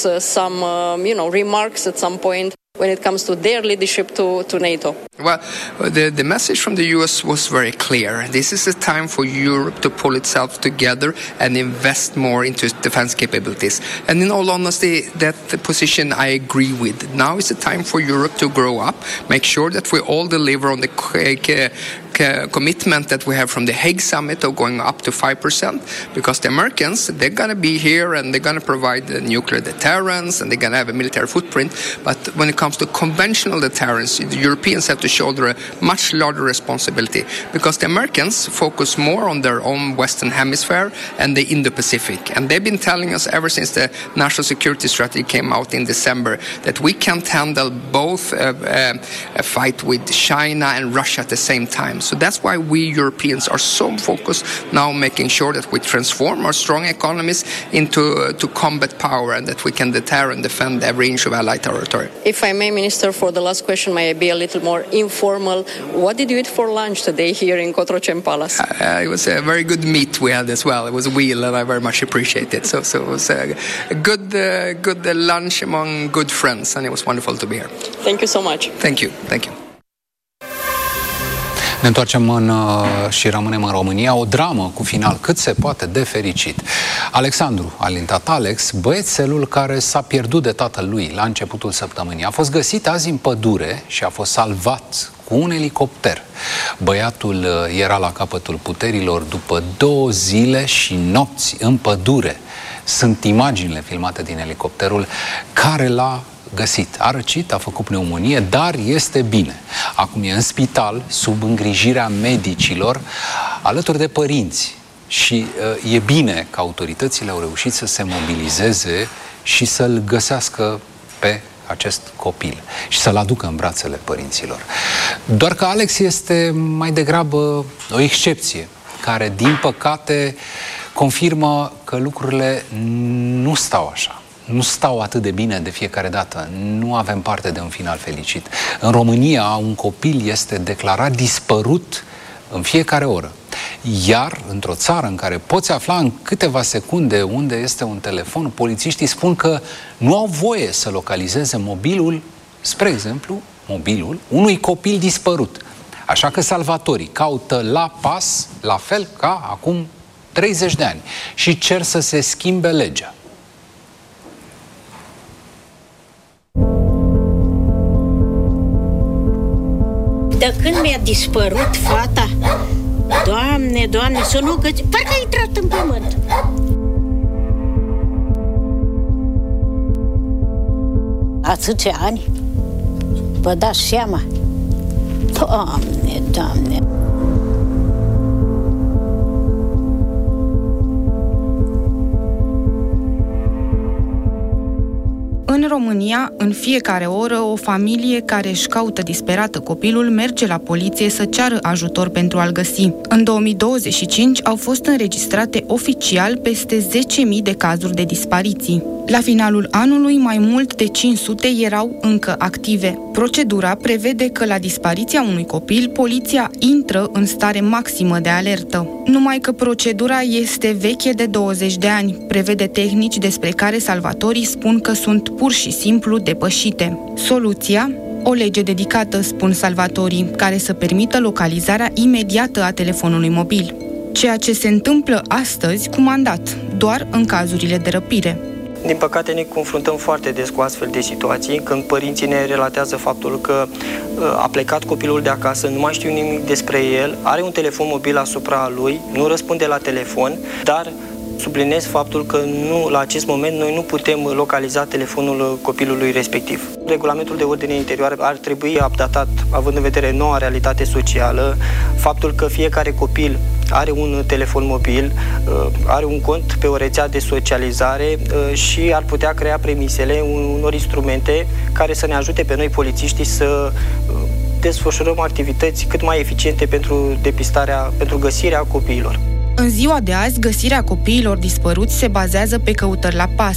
some remarks at some point when it comes to their leadership to NATO? Well, the message from the US was very clear. This is a time for Europe to pull itself together and invest more into defense capabilities. And in all honesty, that position I agree with. Now is the time for Europe to grow up, make sure that we all deliver on the commitment that we have from the Hague Summit of going up to 5%, because the Americans, they're going to be here and they're going to provide the nuclear deterrence and they're going to have a military footprint. But when it comes to conventional deterrence, the Europeans have to shoulder a much larger responsibility, because the Americans focus more on their own Western Hemisphere and the Indo-Pacific. And they've been telling us ever since the National Security Strategy came out in December that we can't handle both a fight with China and Russia at the same time. So that's why we Europeans are so focused now making sure that we transform our strong economies into combat power and that we can deter and defend every inch of Allied territory. If I may, Minister, for the last question, may I be a little more informal? What did you eat for lunch today here in Cotroceni Palace? It was a very good meat we had as well. It was a wheel and I very much appreciate it. So it was a good lunch among good friends and it was wonderful to be here. Thank you so much. Thank you. Ne întoarcem și rămânem în România, o dramă cu final cât se poate de fericit. Alexandru, alintat Alex, băiețelul care s-a pierdut de tatăl lui la începutul săptămânii, a fost găsit azi în pădure și a fost salvat cu un elicopter. Băiatul era la capătul puterilor după 2 zile și nopți în pădure. Sunt imaginile filmate din elicopterul care l-a găsit. A răcit, a făcut pneumonie, dar este bine. Acum e în spital, sub îngrijirea medicilor, alături de părinți. Și e bine că autoritățile au reușit să se mobilizeze și să-l găsească pe acest copil și să-l aducă în brațele părinților. Doar că Alex este mai degrabă o excepție, care, din păcate, confirmă că lucrurile nu stau așa. Nu stau atât de bine de fiecare dată. Nu avem parte de un final fericit. În România, un copil este declarat dispărut în fiecare oră. Iar, într-o țară în care poți afla în câteva secunde unde este un telefon, polițiștii spun că nu au voie să localizeze mobilul, spre exemplu, mobilul unui copil dispărut. Așa că salvatorii caută la pas, la fel ca acum 30 de ani, și cer să se schimbe legea. De când mi-a dispărut fata, Doamne, să nu găsi, parcă a intrat în pământ. Atâția ani, vă dați seama? Doamne. În România, în fiecare oră, o familie care își caută disperată copilul merge la poliție să ceară ajutor pentru a-l găsi. În 2025 au fost înregistrate oficial peste 10.000 de cazuri de dispariții. La finalul anului, mai mult de 500 erau încă active. Procedura prevede că la dispariția unui copil, poliția intră în stare maximă de alertă. Numai că procedura este veche de 20 de ani, prevede tehnici despre care salvatorii spun că sunt pur și simplu depășite. Soluția? O lege dedicată, spun salvatorii, care să permită localizarea imediată a telefonului mobil. Ceea ce se întâmplă astăzi cu mandat, doar în cazurile de răpire. Din păcate ne confruntăm foarte des cu astfel de situații, când părinții ne relatează faptul că a plecat copilul de acasă, nu mai știu nimic despre el, are un telefon mobil asupra lui, nu răspunde la telefon, dar subliniez faptul că la acest moment noi nu putem localiza telefonul copilului respectiv. Regulamentul de ordine interioară ar trebui updatat, având în vedere noua realitate socială, faptul că fiecare copil are un telefon mobil, are un cont pe o rețea de socializare și ar putea crea premisele unor instrumente care să ne ajute pe noi polițiștii să desfășurăm activități cât mai eficiente pentru depistarea, pentru găsirea copiilor. În ziua de azi, găsirea copiilor dispăruți se bazează pe căutări la pas.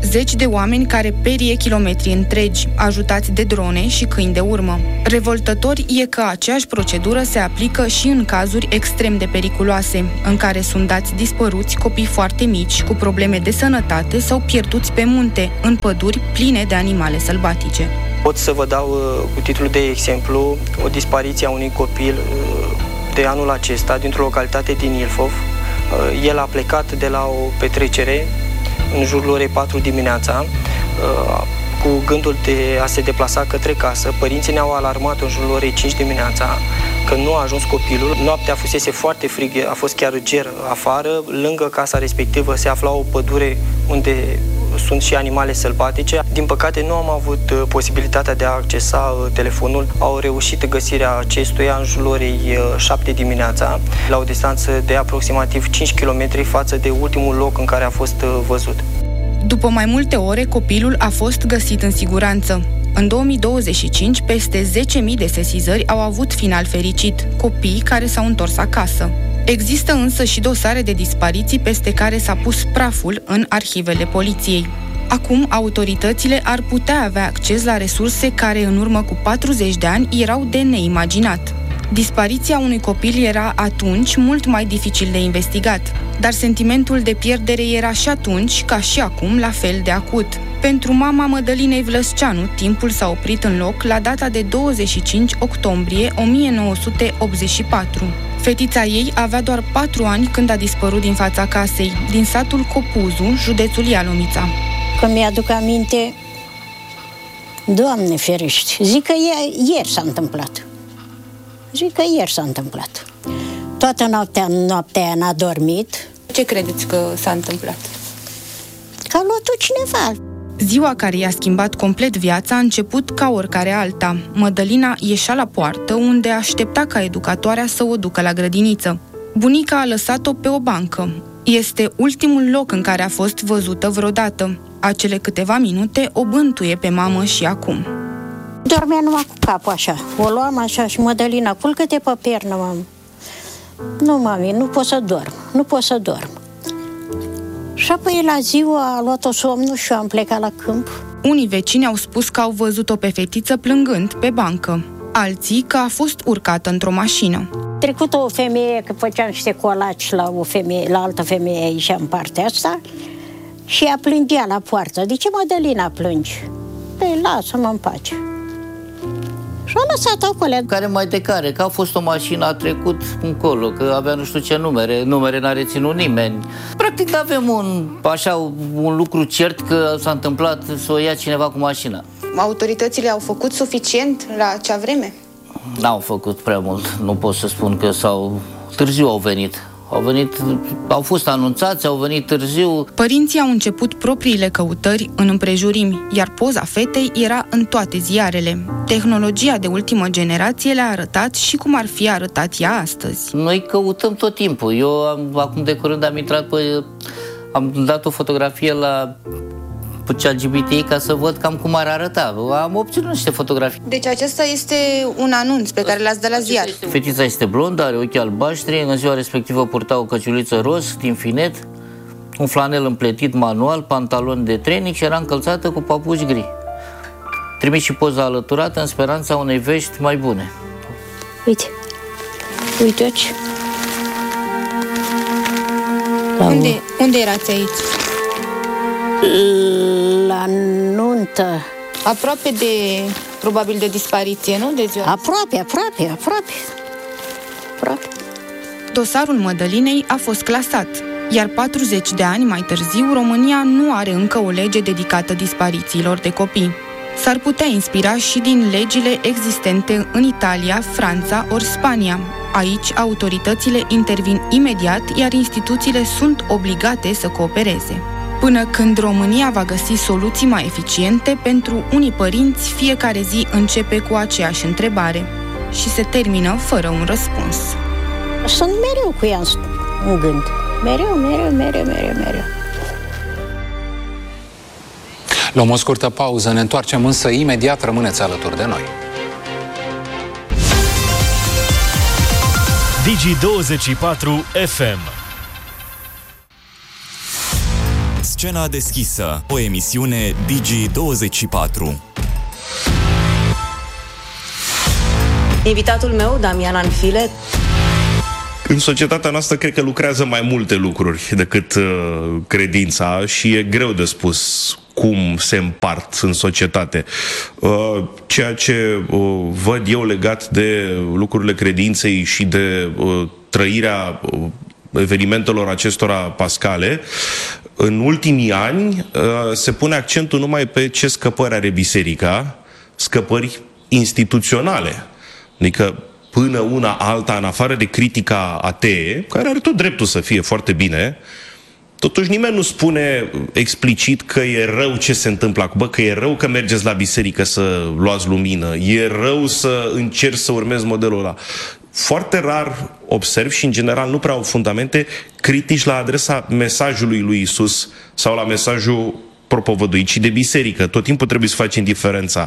Zeci de oameni care perie kilometri întregi, ajutați de drone și câini de urmă. Revoltător e că aceeași procedură se aplică și în cazuri extrem de periculoase, în care sunt dați dispăruți copii foarte mici, cu probleme de sănătate sau pierduți pe munte, în păduri pline de animale sălbatice. Pot să vă dau cu titlul de exemplu o dispariție a unui copil de anul acesta dintr-o localitate din Ilfov. El a plecat de la o petrecere în jurul orei 4 dimineața cu gândul de a se deplasa către casă. Părinții ne-au alarmat în jurul orei 5 dimineața că nu a ajuns copilul. Noaptea fusese foarte frig, a fost chiar ger afară. Lângă casa respectivă se afla o pădure unde sunt și animale sălbatice. Din păcate nu am avut posibilitatea de a accesa telefonul. Au reușit găsirea acestuia în jurul orei 7 dimineața, la o distanță de aproximativ 5 km față de ultimul loc în care a fost văzut. După mai multe ore, copilul a fost găsit în siguranță. În 2025, peste 10.000 de sesizări au avut final fericit, copii care s-au întors acasă. Există însă și dosare de dispariții peste care s-a pus praful în arhivele poliției. Acum, autoritățile ar putea avea acces la resurse care în urmă cu 40 de ani erau de neimaginat. Dispariția unui copil era atunci mult mai dificil de investigat, dar sentimentul de pierdere era și atunci, ca și acum, la fel de acut. Pentru mama Mădălinei Vlăsceanu, timpul s-a oprit în loc la data de 25 octombrie 1984. Fetița ei avea doar 4 ani când a dispărut din fața casei, din satul Copuzu, județul Ialomița. Când mi-aduc aminte, Doamne ferește, zic că ieri s-a întâmplat. Toată noaptea aia n-a dormit. Ce credeți că s-a întâmplat? Că a luat-o cineva. Ziua care i-a schimbat complet viața a început ca oricare alta. Mădălina ieșea la poartă, unde aștepta ca educatoarea să o ducă la grădiniță. Bunica a lăsat-o pe o bancă. Este ultimul loc în care a fost văzută vreodată. Acele câteva minute o bântuie pe mamă și acum. Dormea numai cu capul așa. O luam așa și Mădălina, culcă-te pe pernă, mamă. Nu, mami, nu pot să dorm. Și apoi la ziua a luat-o somnul și eu am plecat la câmp. Unii vecini au spus că au văzut-o pe fetiță plângând pe bancă. Alții că a fost urcată într-o mașină. Trecut o femeie, că făceam niște colaci la altă femeie aici în partea asta, și ea plângea la poartă. De ce Mădălina plângi? Păi lasă-mă în pace. Și a lăsat acolo. Care mai de care, că a fost o mașină, a trecut încolo, că avea nu știu ce numere n-a reținut nimeni. Practic avem un lucru cert că s-a întâmplat să o ia cineva cu mașina. Autoritățile au făcut suficient la acea vreme? N-au făcut prea mult, nu pot să spun că târziu au venit. Au fost anunțați, au venit târziu. Părinții au început propriile căutări în împrejurimi, iar poza fetei era în toate ziarele. Tehnologia de ultimă generație le-a arătat și cum ar fi arătat ea astăzi. Noi căutăm tot timpul. Eu acum de curând am dat o fotografie la ChatGPT ca să văd cam cum ar arăta. Am obținut niște fotografii. Deci acesta este un anunț pe care l-ați dat la ziar. Fetița este blondă, are ochi albaștri. În ziua respectivă purta o căciuliță roz din finet, un flanel împletit manual, pantaloni de training și era încălțată cu papuci gri. Trimit și poza alăturată în speranța unei vești mai bune. Uite-ți. Unde erați aici? La nuntă. Aproape probabil de dispariție, nu? De ziua. Aproape. Dosarul Mădălinei a fost clasat, iar 40 de ani mai târziu România nu are încă o lege dedicată disparițiilor de copii. S-ar putea inspira și din legile existente în Italia, Franța ori Spania. Aici, autoritățile intervin imediat, iar instituțiile sunt obligate să coopereze. Până când România va găsi soluții mai eficiente, pentru unii părinți, fiecare zi începe cu aceeași întrebare și se termină fără un răspuns. Sunt mereu cu ea în gând. Mereu. Luăm o scurtă pauză, ne întoarcem însă imediat, rămâneți alături de noi. Digi24 FM. Scena deschisă, o emisiune Digi24. Invitatul meu, Damian Anfile. În societatea noastră cred că lucrează mai multe lucruri decât credința și e greu de spus cum se împart în societate. Ceea ce văd eu legat de lucrurile credinței și de trăirea evenimentelor acestora pascale, în ultimii ani se pune accentul numai pe ce scăpări are biserica, scăpări instituționale. Adică până una alta, în afară de critica atee, care are tot dreptul să fie foarte bine, totuși nimeni nu spune explicit că e rău ce se întâmplă acum, că e rău că mergeți la biserică să luați lumină, e rău să încerci să urmezi modelul ăla. Foarte rar observ și în general nu prea au fundamente critici la adresa mesajului lui Iisus sau la mesajul propovăduit, ci de biserică. Tot timpul trebuie să facem diferența.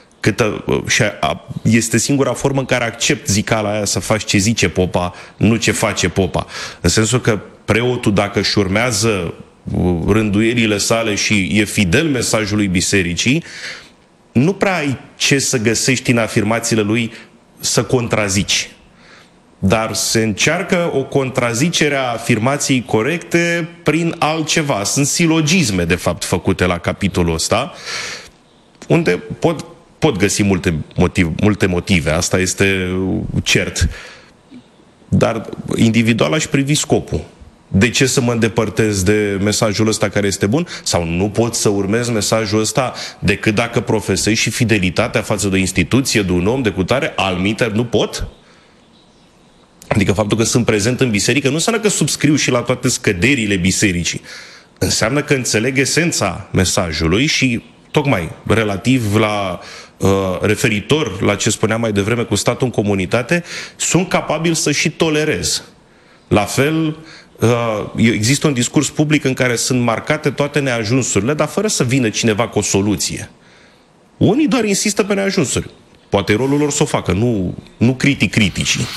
Este singura formă în care accept zicala aia să faci ce zice popa, nu ce face popa. În sensul că preotul, dacă își urmează rânduielile sale și e fidel mesajului bisericii, nu prea ai ce să găsești în afirmațiile lui să contrazici. Dar se încearcă o contrazicere a afirmației corecte prin altceva. Sunt silogisme, de fapt, făcute la capitolul ăsta, unde pot găsi multe motive, asta este cert. Dar individual aș privi scopul. De ce să mă îndepărtez de mesajul ăsta care este bun? Sau nu pot să urmez mesajul ăsta decât dacă profesez și fidelitatea față de o instituție, de un om, de cutare, almiter nu pot? Adică faptul că sunt prezent în biserică nu înseamnă că subscriu și la toate scăderile bisericii. Înseamnă că înțeleg esența mesajului și tocmai relativ la referitor la ce spuneam mai devreme cu statul în comunitate, sunt capabil să și tolerez. La fel, există un discurs public în care sunt marcate toate neajunsurile, dar fără să vină cineva cu o soluție. Unii doar insistă pe neajunsuri. Poate rolul lor să o facă, nu critic criticii.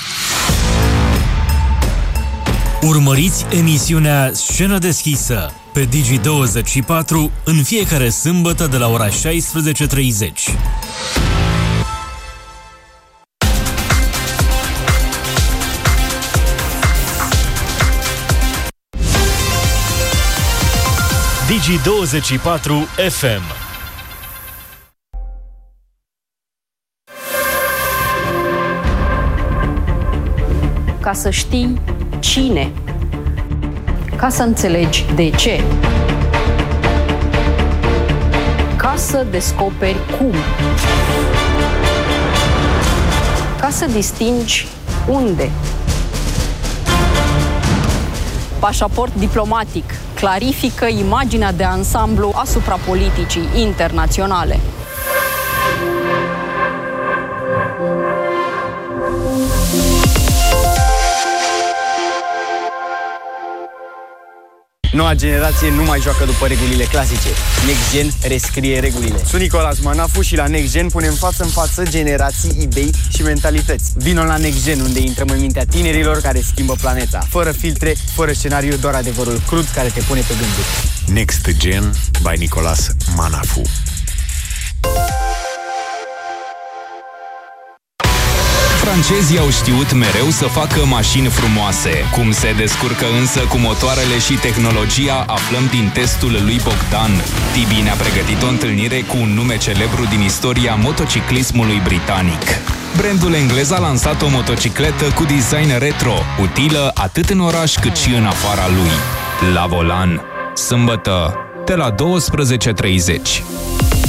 Urmăriți emisiunea Scenă deschisă pe Digi24 în fiecare sâmbătă de la ora 16:30. Digi24 FM. Ca să știi cine, ca să înțelegi de ce, ca să descoperi cum, ca să distingi unde. Pașaport diplomatic clarifică imaginea de ansamblu asupra politicii internaționale. Noua generație nu mai joacă după regulile clasice. Next Gen rescrie regulile. Sunt Nicolas Manafu și la Next Gen punem față în față generații, idei și mentalități. Vino la Next Gen, unde intrăm în mintea tinerilor care schimbă planeta. Fără filtre, fără scenariu, doar adevărul crud care te pune pe gânduri. Next Gen by Nicolas Manafu. Francezii au știut mereu să facă mașini frumoase. Cum se descurcă însă cu motoarele și tehnologia, aflăm din testul lui Bogdan. Tibi ne-a pregătit o întâlnire cu un nume celebru din istoria motociclismului britanic. Brandul englez a lansat o motocicletă cu design retro, utilă atât în oraș cât și în afara lui. La volan, sâmbătă, de la 12:30.